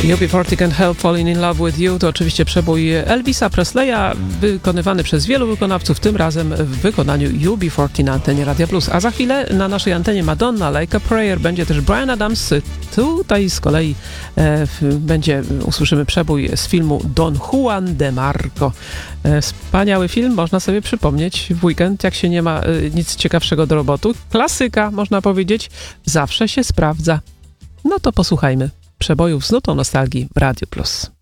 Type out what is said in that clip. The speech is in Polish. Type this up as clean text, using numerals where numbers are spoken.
UB40 Can't Help Falling in Love with You to oczywiście przebój Elvisa Presleya, wykonywany przez wielu wykonawców, tym razem w wykonaniu UB40 na antenie Radia Plus. A za chwilę na naszej antenie Madonna, Like a Prayer, będzie też Bryan Adams. Tutaj z kolei usłyszymy przebój z filmu Don Juan de Marco. Wspaniały film, można sobie przypomnieć w weekend, jak się nie ma nic ciekawszego do roboty. Klasyka, można powiedzieć, zawsze się sprawdza. No to posłuchajmy przebojów z nutą nostalgii w Radiu Plus.